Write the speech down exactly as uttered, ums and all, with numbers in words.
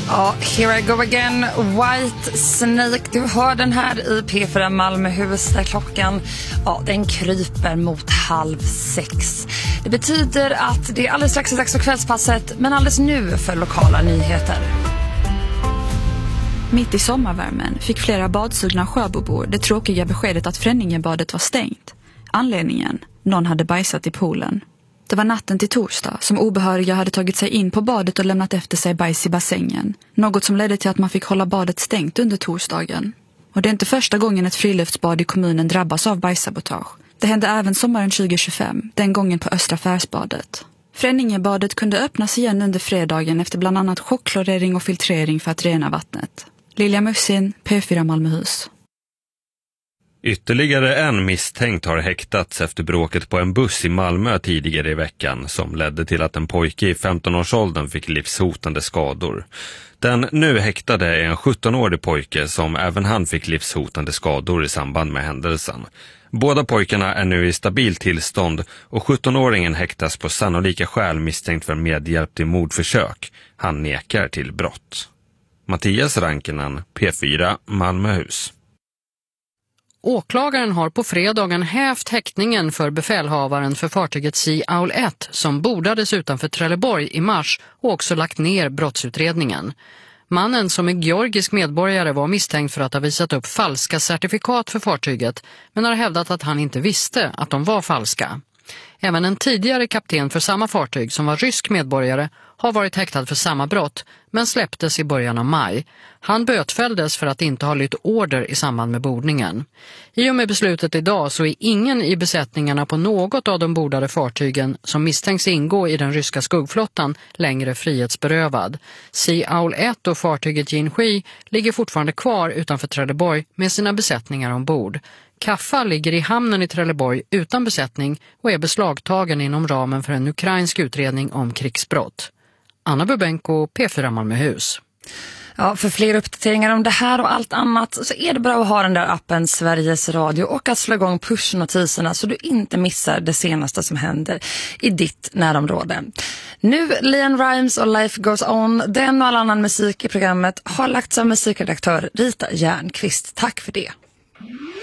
Ja, here I go again. White Snake. Du hör den här i P fyra Malmöhus där klockan, ja, den kryper mot halv sex. Det betyder att det är alldeles strax dags för kvällspasset, men alldeles nu för lokala nyheter. Mitt i sommarvärmen fick flera badsugna sjöbobor det tråkiga beskedet att Fränningebadet var stängt. Anledningen? Någon hade bajsat i poolen. Det var natten till torsdag som obehöriga hade tagit sig in på badet och lämnat efter sig bajs i bassängen. Något som ledde till att man fick hålla badet stängt under torsdagen. Och det är inte första gången ett friluftsbad i kommunen drabbas av bajssabotage. Det hände även sommaren tjugo tjugofem, den gången på Östra Färsbadet. Fränningebadet kunde öppnas igen under fredagen efter bland annat chockklorering och filtrering för att rena vattnet. Lilja Mussin, P fyra Malmöhus. Ytterligare en misstänkt har häktats efter bråket på en buss i Malmö tidigare i veckan som ledde till att en pojke i femton-årsåldern fick livshotande skador. Den nu häktade är en sjutton-årig pojke som även han fick livshotande skador i samband med händelsen. Båda pojkarna är nu i stabil tillstånd och sjutton-åringen häktas på sannolika skäl misstänkt för medhjälp till mordförsök. Han nekar till brott. Mattias Rankinen, P fyra Malmöhus. Åklagaren har på fredagen hävt häktningen för befälhavaren för fartyget Sea Owl ett som bordades utanför Trelleborg i mars och också lagt ner brottsutredningen. Mannen som är georgisk medborgare var misstänkt för att ha visat upp falska certifikat för fartyget men har hävdat att han inte visste att de var falska. Även en tidigare kapten för samma fartyg som var rysk medborgare har varit häktad för samma brott men släpptes i början av maj. Han bötfälldes för att inte ha lytt order i samband med bordningen. I och med beslutet idag så är ingen i besättningarna på något av de bordade fartygen som misstänks ingå i den ryska skuggflottan längre frihetsberövad. Sea Owl ett och fartyget Jinhui ligger fortfarande kvar utanför Trelleborg med sina besättningar ombord. Kaffa ligger i hamnen i Trelleborg utan besättning och är beslagtagen inom ramen för en ukrainsk utredning om krigsbrott. Anna Bubenko, P fyra Malmöhus. Ja, för fler uppdateringar om det här och allt annat så är det bra att ha den där appen Sveriges Radio och att slå igång pushnotiserna så du inte missar det senaste som händer i ditt närområde. Nu Leon Rimes och Life Goes On, den och all annan musik i programmet har lagts av musikredaktör Rita Järnqvist. Tack för det.